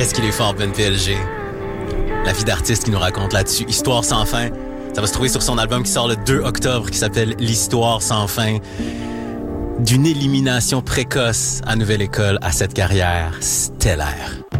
Qu'est-ce qu'il est fort, Ben PLG. La vie d'artiste qui nous raconte là-dessus. Histoire sans fin. Ça va se trouver sur son album qui sort le 2 octobre qui s'appelle L'Histoire sans fin. D'une élimination précoce à Nouvelle École à cette carrière stellaire.